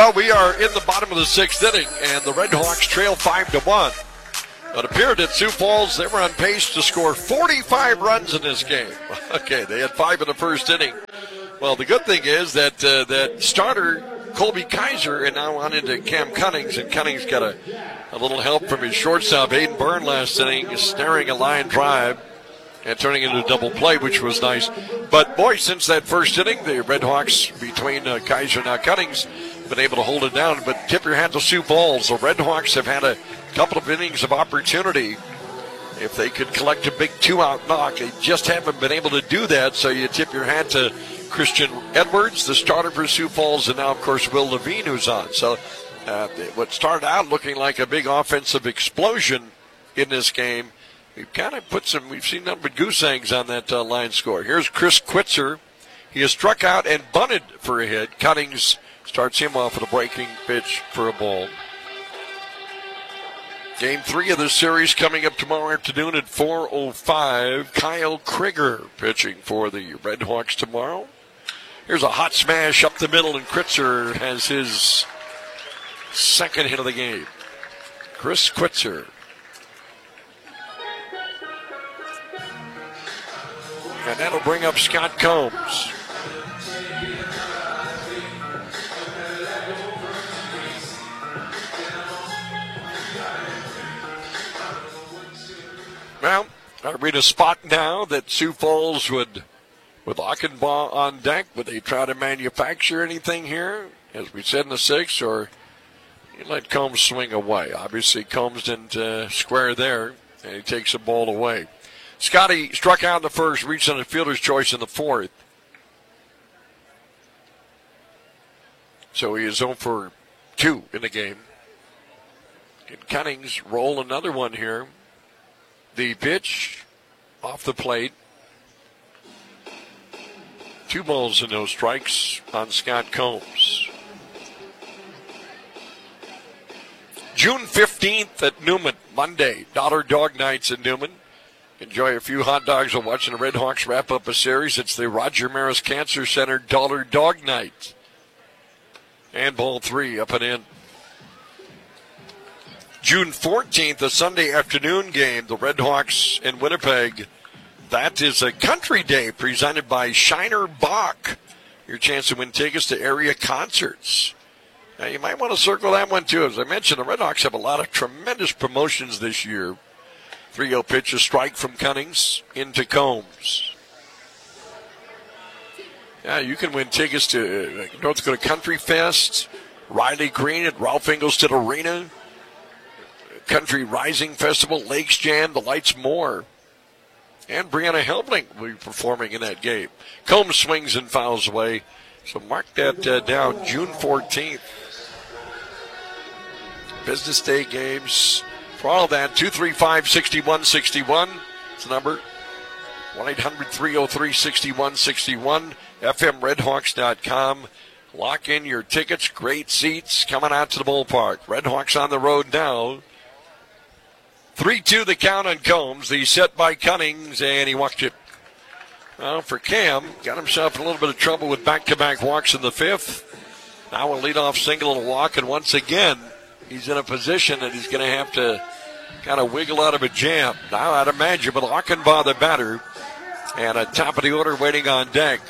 Well, we are in the bottom of the sixth inning, and the Red Hawks trail 5-1. It appeared at Sioux Falls they were on pace to score 45 runs in this game. Okay, they had 5 in the first inning. Well, the good thing is that that starter, Colby Kaiser, and now on into Cam Cunnings, and Cunnings got a little help from his shortstop, Aiden Byrne, last inning, snaring a line drive and turning into a double play, which was nice. But, boy, since that first inning, the Red Hawks, between Kaiser and now Cunnings, been able to hold it down. But tip your hat to Sioux Falls. The Red Hawks have had a couple of innings of opportunity. If they could collect a big 2-out knock, they just haven't been able to do that. So you tip your hat to Christian Edwards, the starter for Sioux Falls, and now, of course, Will Levine, who's on. So what started out looking like a big offensive explosion in this game, we've kind of we've seen nothing but goose eggs on that line score. Here's Chris Quitzer. He has struck out and bunted for a hit. Cunnings starts him off with a breaking pitch for a ball. Game 3 of this series coming up tomorrow afternoon at 4:05. Kyle Krieger pitching for the Red Hawks tomorrow. Here's a hot smash up the middle, and Quitzer has his second hit of the game. Chris Quitzer. And that'll bring up Scott Combs. Well, I read a spot now that Sioux Falls would, with Achenbaugh on deck, would they try to manufacture anything here, as we said in the sixth, or you let Combs swing away? Obviously, Combs didn't square there, and he takes the ball away. Scotty struck out in the first, reached on a fielder's choice in the fourth. So he is 0 for 2 in the game. Can Cunnings roll another one here? The pitch off the plate. 2 balls and no strikes on Scott Combs. June 15th at Newman, Monday. Dollar Dog Nights in Newman. Enjoy a few hot dogs while watching the Red Hawks wrap up a series. It's the Roger Maris Cancer Center Dollar Dog Night. And ball 3 up and in. June 14th, a Sunday afternoon game, the Red Hawks in Winnipeg. That is a country day presented by Shiner Bach. Your chance to win tickets to area concerts. Now, you might want to circle that one, too. As I mentioned, the Red Hawks have a lot of tremendous promotions this year. 3-0 pitch, a strike from Cunnings into Combs. Yeah, you can win tickets to North Dakota Country Fest, Riley Green at Ralph Engelstad Arena, Country Rising Festival, Lakes Jam, the Lights More. And Brianna Helbling will be performing in that game. Combs swings and fouls away. So mark that down, June 14th. Business Day games. For all of that, 235-6161. It's the number. 1-800-303-6161. FMRedHawks.com. Lock in your tickets. Great seats coming out to the ballpark. Red Hawks on the road now. 3-2 the count on Combs. The set by Cunnings, and he walked it. Well, for Cam, got himself in a little bit of trouble with back-to-back walks in the fifth. Now a leadoff single and a walk, and once again, he's in a position that he's going to have to kind of wiggle out of a jam. Now I'd imagine, but Achenbaugh the batter, and a top of the order waiting on deck.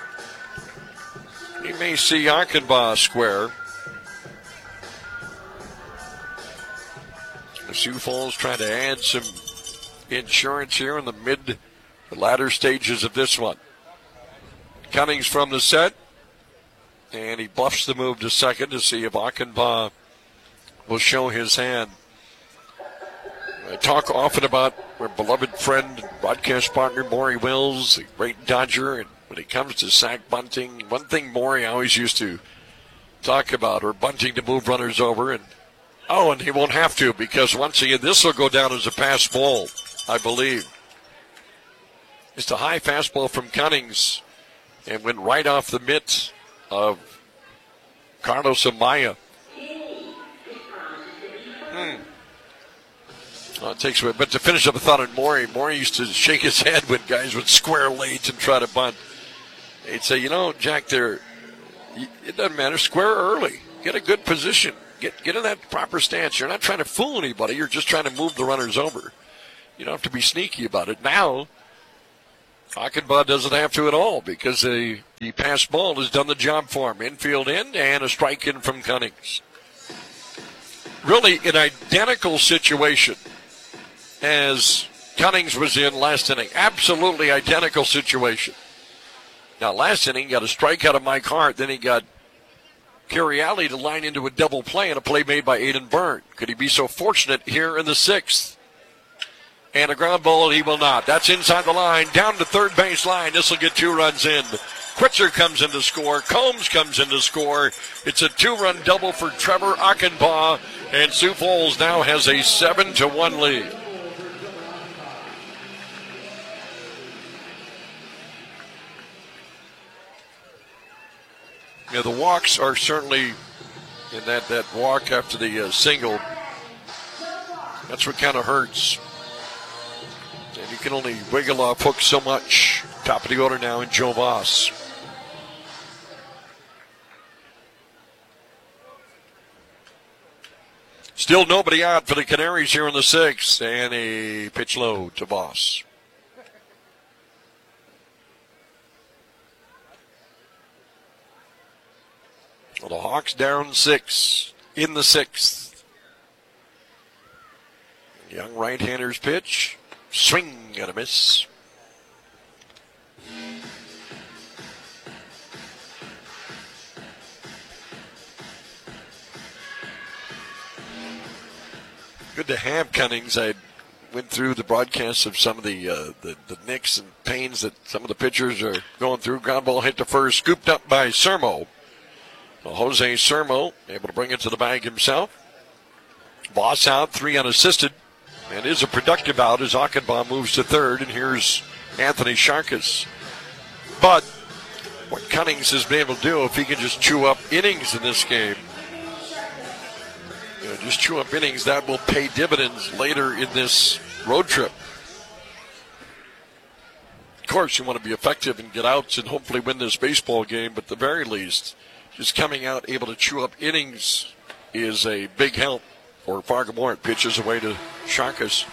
He may see Achenbaugh square. Sioux Falls trying to add some insurance here in the latter stages of this one. Cunnings from the set, and he bluffs the move to second to see if Achenbaugh will show his hand. I talk often about our beloved friend and broadcast partner, Maury Wills, the great Dodger, and when it comes to sack bunting, one thing Maury always used to talk about, or bunting to move runners over, and he won't have to, because once again, this will go down as a pass ball, I believe. It's a high fastball from Cunnings and went right off the mitt of Carlos Amaya. Well, it takes away, but to finish up a thought on Maury used to shake his head when guys would square late and try to bunt. He'd say, Jack, it doesn't matter, square early. get a good position. Get in that proper stance. You're not trying to fool anybody. You're just trying to move the runners over. You don't have to be sneaky about it. Now, Achenbaugh doesn't have to at all because the pass ball has done the job for him. Infield in and a strike in from Cunnings. Really an identical situation as Cunnings was in last inning. Absolutely identical situation. Now, last inning, he got a strikeout of Mike Hart. Then he got Curiali to line into a double play and a play made by Aiden Byrne. Could he be so fortunate here in the sixth? And a ground ball, he will not. That's inside the line, down to third base line. This will get 2 runs in. Quitzer comes in to score. Combs comes in to score. It's a 2-run double for Trevor Achenbaugh, and Sioux Falls now has a 7-1 lead. Yeah, the walks are certainly in that walk after the single. That's what kind of hurts. And you can only wiggle off hooks so much. Top of the order now in Joe Voss. Still nobody out for the Canaries here in the sixth. And a pitch low to Voss. Well, the Hawks down 6 in the sixth. Young right-hander's pitch. Swing and a miss. Good to have Cunnings. I went through the broadcasts of some of the nicks and pains that some of the pitchers are going through. Ground ball hit to first, scooped up by Sermo. Well, Jose Sermo able to bring it to the bag himself. Voss out, 3 unassisted. And is a productive out as Achenbaugh moves to third. And here's Anthony Sharkus. But what Cunnings has been able to do, if he can just chew up innings in this game, just chew up innings, that will pay dividends later in this road trip. Of course, you want to be effective and get outs and hopefully win this baseball game, but at the very least, just coming out able to chew up innings is a big help for Fargo-Moorhead. Pitches away to Sharkus.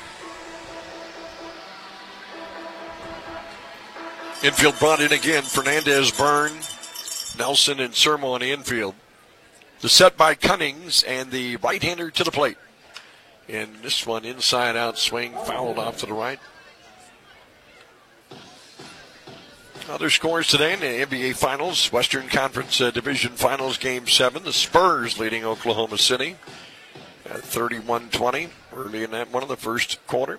Infield brought in again. Fernandez, Byrne, Nelson, and Sermo on the infield. The set by Cunnings and the right-hander to the plate. And this one inside-out swing, fouled off to the right. Other scores today in the NBA Finals. Western Conference Division Finals Game 7. The Spurs leading Oklahoma City at 31-20 early in that one of the first quarter.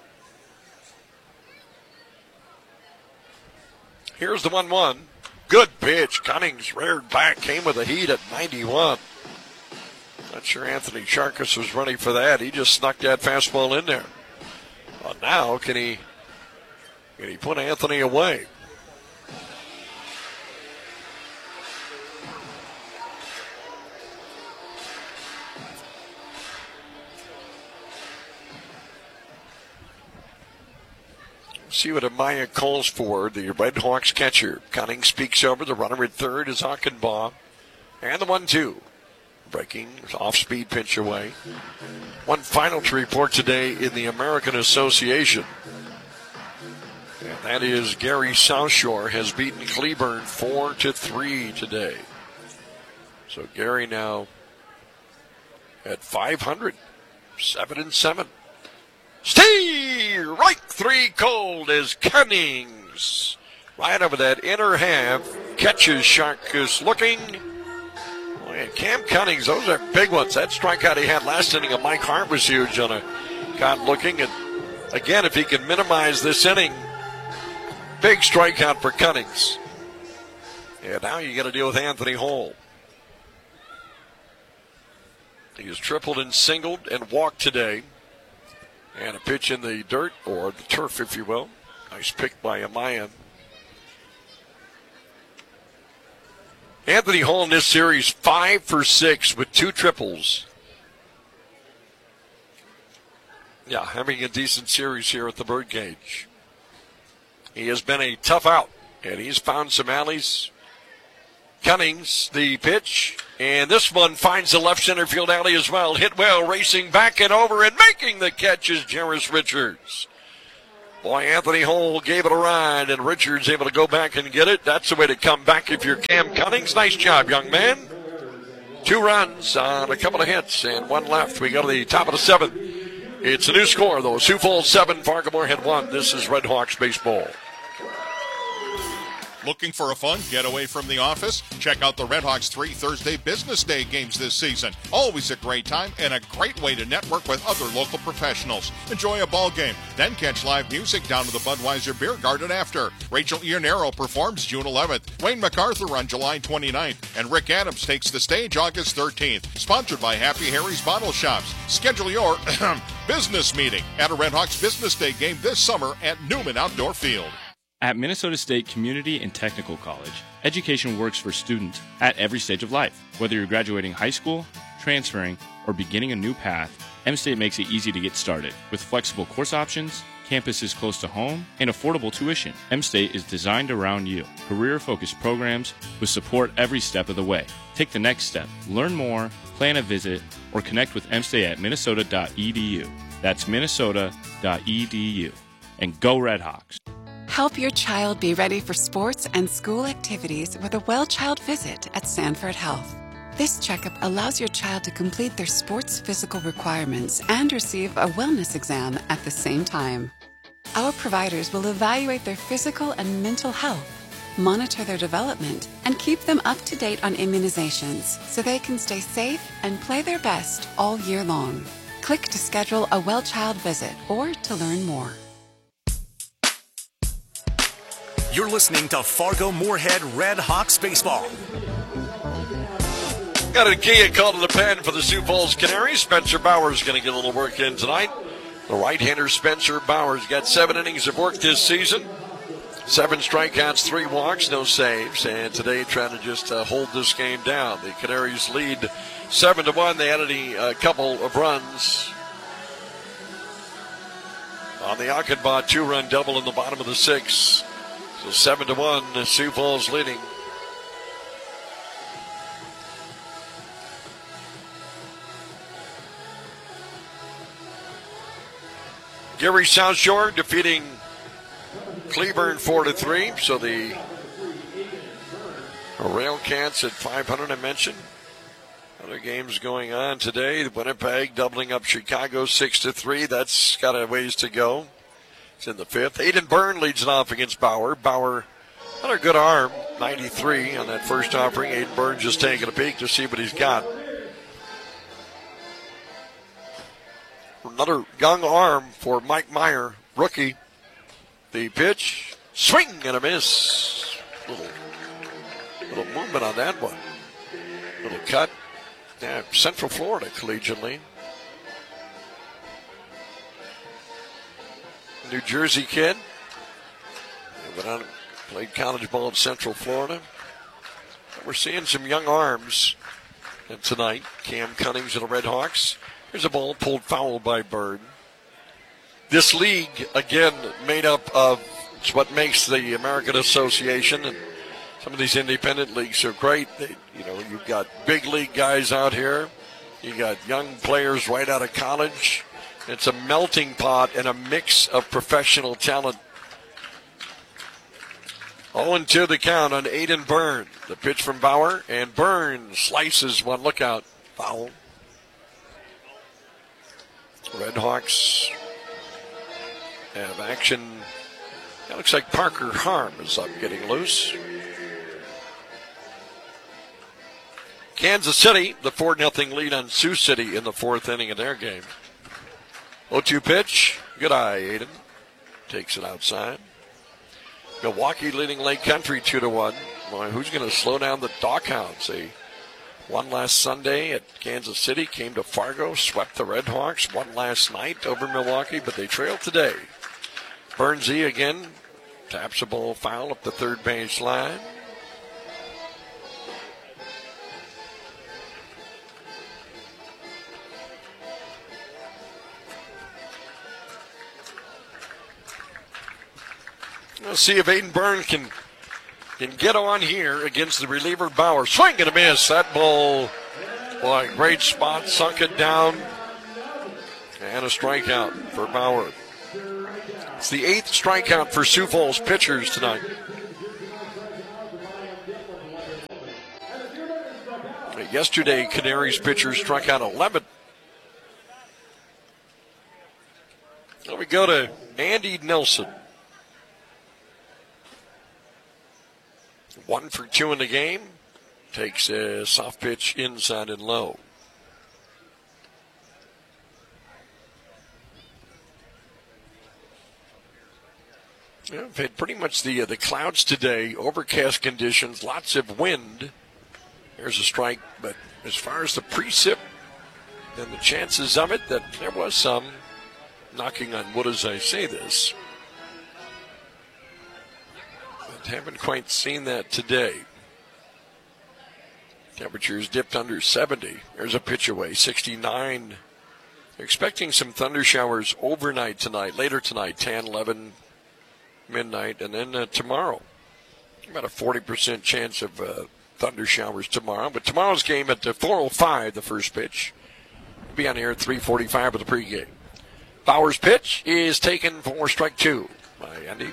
Here's the 1-1. Good pitch. Cunnings reared back, came with a heat at 91. Not sure Anthony Sharkus was ready for that. He just snuck that fastball in there. Well, now can he put Anthony away? See what Amaya calls for, the Red Hawks catcher. Cunnings speaks over. The runner at third is Achenbaugh. And the 1-2. Breaking off-speed pitch away. One final to report today in the American Association. And that is Gary Southshore has beaten Cleburne 4-3 today. So Gary now at 500, 7-7. Stay right 3 cold as Cunnings right over that inner half catches Sharkus looking. And Cam Cunnings, those are big ones. That strikeout he had last inning of Mike Hart was huge on a count looking. And again, if he can minimize this inning, big strikeout for Cunnings. And now you got to deal with Anthony Hall. He has tripled and singled and walked today. And a pitch in the dirt, or the turf, if you will. Nice pick by Amaya. Anthony Hall in this series, 5 for 6 with 2 triples. Yeah, having a decent series here at the Birdcage. He has been a tough out, and he's found some alleys. Cummings, the pitch. And this one finds the left center field alley as well. Hit well, racing back and over and making the catch is Jarris Richards. Boy, Anthony Hole gave it a ride, and Richards able to go back and get it. That's the way to come back if you're Cam Cummings. Nice job, young man. 2 runs on a couple of hits, and 1 left. We go to the top of the 7th. It's a new score, though. Sioux Falls 7, Fargo Moorhead 1. This is Red Hawks baseball. Looking for a fun getaway from the office? Check out the Red Hawks 3 Thursday Business Day games this season. Always a great time and a great way to network with other local professionals. Enjoy a ball game, then catch live music down to the Budweiser Beer Garden after. Rachel Iannero performs June 11th, Wayne MacArthur on July 29th, and Rick Adams takes the stage August 13th. Sponsored by Happy Harry's Bottle Shops. Schedule your business meeting at a Red Hawks Business Day game this summer at Newman Outdoor Field. At Minnesota State Community and Technical College, education works for students at every stage of life. Whether you're graduating high school, transferring, or beginning a new path, M-State makes it easy to get started. With flexible course options, campuses close to home, and affordable tuition, M-State is designed around you. Career-focused programs with support every step of the way. Take the next step. Learn more, plan a visit, or connect with M-State at minnesota.edu. That's minnesota.edu. And go Red Hawks. Help your child be ready for sports and school activities with a well-child visit at Sanford Health. This checkup allows your child to complete their sports physical requirements and receive a wellness exam at the same time. Our providers will evaluate their physical and mental health, monitor their development, and keep them up to date on immunizations so they can stay safe and play their best all year long. Click to schedule a well-child visit or to learn more. You're listening to Fargo Moorhead Red Hawks baseball. Got a key call to the pen for the Sioux Falls Canaries. Spencer Bowers going to get a little work in tonight. The right-hander Spencer Bowers got 7 innings of work this season. 7 strikeouts, 3 walks, no saves. And today trying to just hold this game down. The Canaries lead 7-1. They added a couple of runs on the Achenbach 2-run double in the bottom of the 6th. So 7-1, Sioux Falls leading. Gary South Shore defeating Cleburne 4-3. So the Railcats at 500, I mentioned. Other games going on today. Winnipeg doubling up Chicago 6-3. That's got a ways to go. It's in the 5th. Aiden Byrne leads it off against Bauer. Bauer had a good arm, 93 on that first offering. Aiden Byrne just taking a peek to see what he's got. Another young arm for Mike Meyer, rookie. The pitch, swing and a miss. Little movement on that one. Little cut. Yeah, Central Florida collegiately. New Jersey kid. Went on, played college ball in Central Florida. We're seeing some young arms tonight. Cam Cummings of the Red Hawks. Here's a ball pulled foul by Bird. This league, again, made up of what makes the American Association, and some of these independent leagues are great. You've got big league guys out here. You got young players right out of college. It's a melting pot and a mix of professional talent. 0-2 the count on Aiden Byrne. The pitch from Bauer, and Byrne slices one. Look out. Foul. Red Hawks have action. It looks like Parker Harm is up getting loose. Kansas City, the 4-0 lead on Sioux City in the 4th inning of their game. 0-2 pitch. Good eye, Aiden. Takes it outside. Milwaukee leading Lake Country 2-1. Boy, who's going to slow down the Doghounds? They won last Sunday at Kansas City, came to Fargo, swept the Red Hawks, won last night over Milwaukee, but they trailed today. Bernsey again taps a ball foul up the third base line. Let's see if Aiden Byrne can can get on here against the reliever Bauer. Swing and a miss. That ball, boy, great spot, sunk it down. And a strikeout for Bauer. It's the 8th strikeout for Sioux Falls pitchers tonight. Yesterday, Canaries pitchers struck out 11. Now we go to Andy Nelson. 1 for 2 in the game. Takes a soft pitch inside and low. Yeah, we've had pretty much the clouds today, overcast conditions, lots of wind. There's a strike, but as far as the precip and the chances of it, that there was some, knocking on wood as I say this, but haven't quite seen that today. Temperatures dipped under 70. There's a pitch away, 69. They're expecting some thunder showers overnight tonight, later tonight, 10, 11, midnight, and then tomorrow. About a 40% chance of thunder showers tomorrow. But tomorrow's game at 4:05, the first pitch. We'll be on here at 3:45 with the pregame. Bauer's pitch is taken for strike 2 by Andy.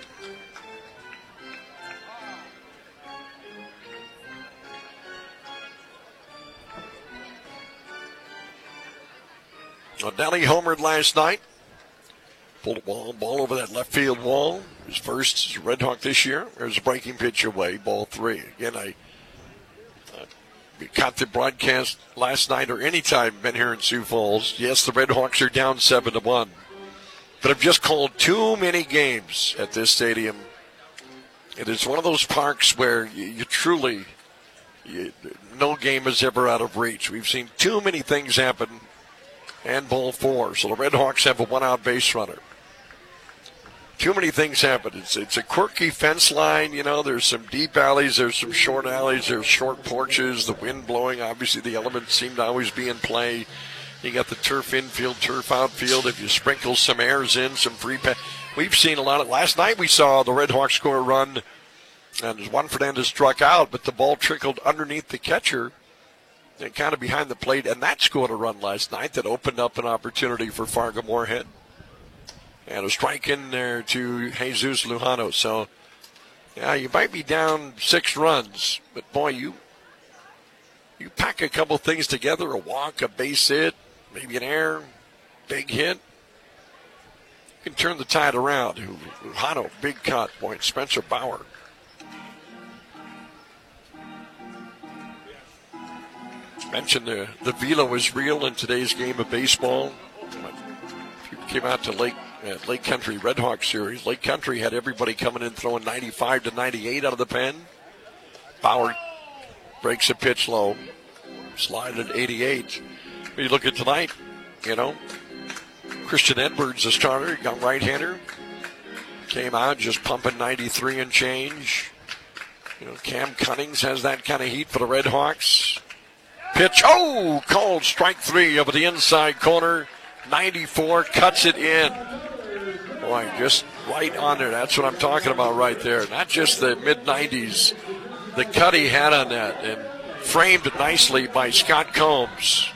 Delhi homered last night. Pulled a ball over that left field wall. His first as a Red Hawk this year. There's a breaking pitch away, ball 3. Again, I caught the broadcast last night or any time been here in Sioux Falls. Yes, the Red Hawks are down 7-1. But I've just called too many games at this stadium. It is one of those parks where you truly, no game is ever out of reach. We've seen too many things happen. And ball 4. So the Red Hawks have a 1-out base runner. Too many things happen. It's a quirky fence line. You know, there's some deep alleys, there's some short alleys, there's short porches, the wind blowing. Obviously, the elements seem to always be in play. You got the turf infield, turf outfield. If you sprinkle some airs in, some free pass. We've seen a lot of. Last night we saw the Red Hawks score a run, and Juan Fernandez struck out, but the ball trickled underneath the catcher and kind of behind the plate, and that scored a run last night that opened up an opportunity for Fargo-Moorhead. And a strike in there to Jesus Lujano. So, yeah, you might be down 6 runs, but boy, you pack a couple things together, a walk, a base hit, maybe an error, big hit. You can turn the tide around. Lujano, big cut, point. Spencer Bauer. Mentioned the velo is real in today's game of baseball. If you came out to Lake Country Red Hawk series, Lake Country had everybody coming in throwing 95 to 98 out of the pen. Bauer breaks a pitch low, slide at 88. You look at tonight, you know, Christian Edwards, the starter, young right-hander, came out just pumping 93 and change. You know, Cam Cunnings has that kind of heat for the Red Hawks. Pitch, called strike 3 over the inside corner. 94, cuts it in. Boy, just right on there. That's what I'm talking about right there. Not just the mid-90s. The cut he had on that, and framed nicely by Scott Combs.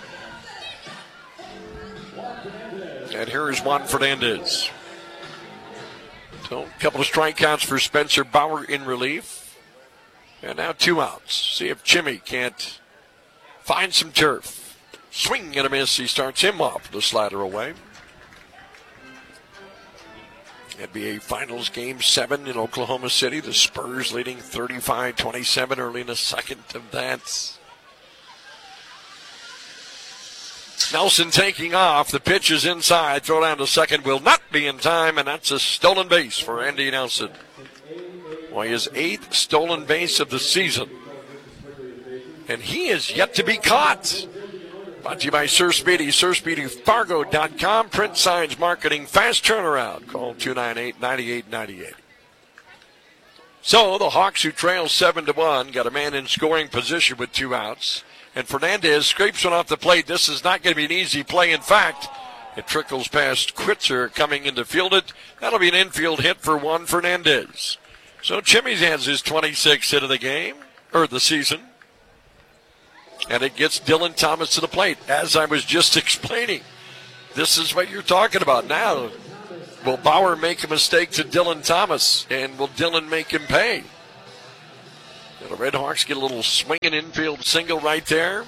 And here is Juan Fernandez. So, a couple of strikeouts for Spencer Bauer in relief. And now 2 outs. See if Jimmy can't find some turf. Swing and a miss. He starts him off the slider away. NBA Finals Game 7 in Oklahoma City. The Spurs leading 35-27 early in the second of that. Nelson taking off. The pitch is inside. Throw down to second will not be in time, and that's a stolen base for Andy Nelson. Well, his 8th stolen base of the season. And he is yet to be caught. Brought to you by Sir Speedy, SirSpeedyFargo.com. Print signs, marketing, fast turnaround. Call 298-9898. So the Hawks, who trail 7-1, got a man in scoring position with 2 outs. And Fernandez scrapes one off the plate. This is not going to be an easy play. In fact, it trickles past Quitzer coming in to field it. That'll be an infield hit for Juan Fernandez. So Chimmy's has his 26th hit of the game, or the season. And it gets Dylan Thomas to the plate. As I was just explaining, this is what you're talking about now. Will Bauer make a mistake to Dylan Thomas, and will Dylan make him pay? And the Red Hawks get a little swinging infield single right there.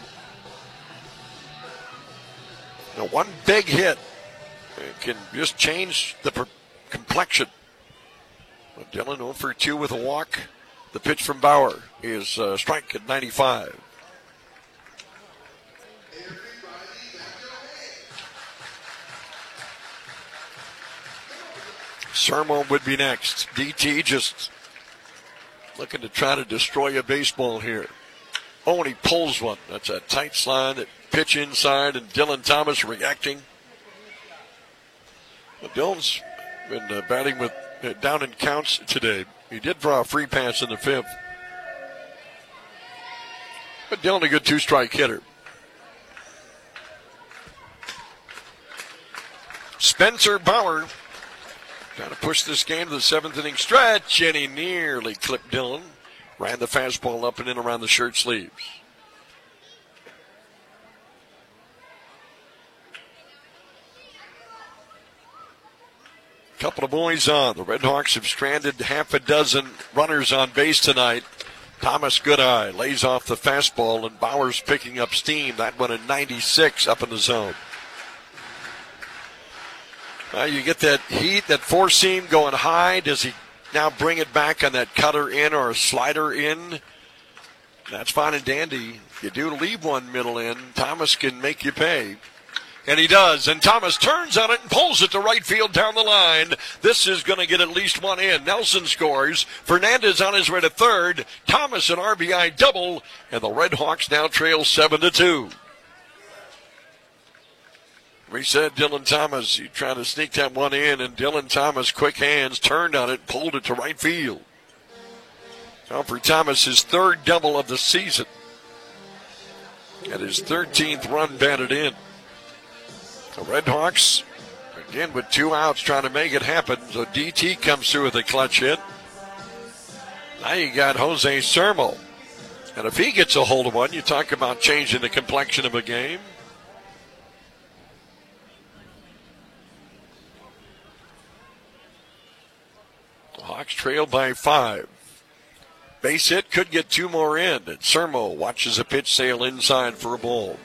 Now, one big hit can just change the complexion. But Dylan 0 for 2 with a walk. The pitch from Bauer is strike at 95. Sermo would be next. DT just looking to try to destroy a baseball here. Oh, and he pulls one. That's a tight slide. That pitch inside, and Dylan Thomas reacting. Well, Dylan's been batting with down in counts today. He did draw a free pass in the 5th. But Dylan a good 2-strike hitter. Spencer Bauer trying to push this game to the 7th inning stretch, and he nearly clipped Dylan. Ran the fastball up and in around the shirt sleeves. Couple of boys on. The Red Hawks have stranded half a dozen runners on base tonight. Thomas Goodeye lays off the fastball, and Bauer's picking up steam. That one at 96 up in the zone. You get that heat, that four-seam going high. Does he now bring it back on that cutter in or a slider in? That's fine and dandy. If you do leave one middle in, Thomas can make you pay. And he does. And Thomas turns on it and pulls it to right field down the line. This is going to get at least one in. Nelson scores. Fernandez on his way to third. Thomas an RBI double. And the Red Hawks now trail 7-2. We said Dylan Thomas, he tried to sneak that one in, and Dylan Thomas, quick hands, turned on it, pulled it to right field. Alfred Thomas, his 3rd double of the season. And his 13th run batted in. The Red Hawks, again with 2 outs, trying to make it happen. So DT comes through with a clutch hit. Now you got Jose Sermo. And if he gets a hold of one, you talk about changing the complexion of a game. Hawks trail by 5. Base hit, could get 2 more in. And Sermo watches a pitch sail inside for a ball.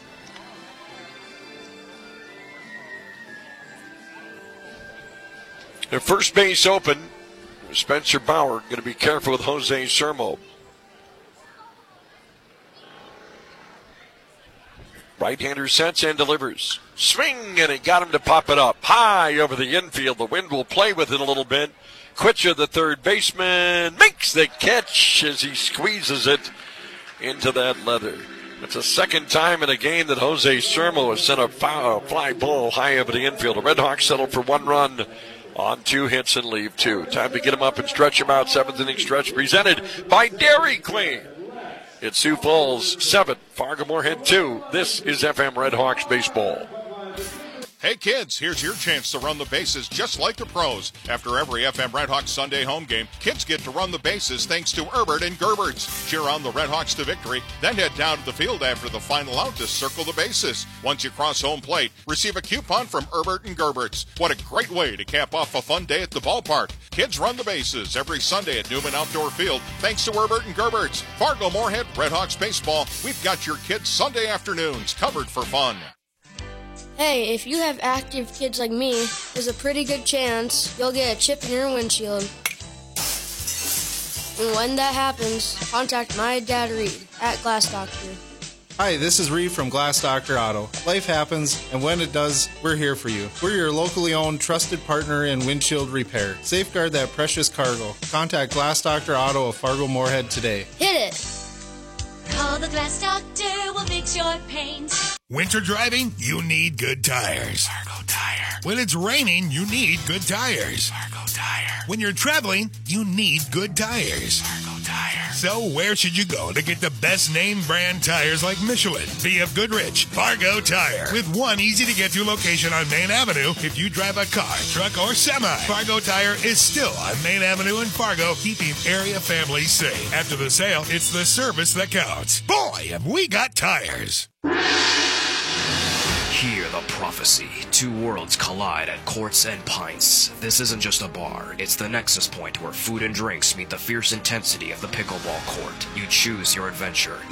Their first base open. Spencer Bauer going to be careful with Jose Sermo. Right-hander sets and delivers. Swing, and he got him to pop it up high over the infield. The wind will play with it a little bit. Quitcha, the third baseman, makes the catch as he squeezes it into that leather. It's the second time in a game that Jose Sermo has sent a fly ball high over the infield. The Red Hawks settled for 1 run on 2 hits and leave 2. Time to get him up and stretch him out. 7th inning stretch presented by Dairy Queen. It's Sioux Falls 7, Fargo Moorhead 2. This is FM Red Hawks baseball. Hey kids, here's your chance to run the bases just like the pros. After every FM Red Hawks Sunday home game, kids get to run the bases thanks to Herbert and Gerberts. Cheer on the Red Hawks to victory, then head down to the field after the final out to circle the bases. Once you cross home plate, receive a coupon from Herbert and Gerberts. What a great way to cap off a fun day at the ballpark. Kids run the bases every Sunday at Newman Outdoor Field thanks to Herbert and Gerberts. Fargo Moorhead Red Hawks baseball, we've got your kids' Sunday afternoons covered for fun. Hey, if you have active kids like me, there's a pretty good chance you'll get a chip in your windshield. And when that happens, contact my dad Reed at Glass Doctor. Hi, this is Reed from Glass Doctor Auto. Life happens, and when it does, we're here for you. We're your locally owned, trusted partner in windshield repair. Safeguard that precious cargo. Contact Glass Doctor Auto of Fargo Moorhead today. Hit it! Call the Glass Doctor, we'll fix your paint. Winter driving? You need good tires. Fargo Tire. When it's raining, you need good tires. Fargo Tire. When you're traveling, you need good tires. Fargo Tire. So where should you go to get the best name brand tires like Michelin, BF Goodrich, Fargo Tire? With one easy-to-get-to location on Main Avenue, if you drive a car, truck, or semi, Fargo Tire is still on Main Avenue in Fargo, keeping area families safe. After the sale, it's the service that counts. Boy, have we got tires. Hear the prophecy. Two worlds collide at Courts and Pints. This isn't just a bar. It's the nexus point where food and drinks meet the fierce intensity of the pickleball court. You choose your adventure.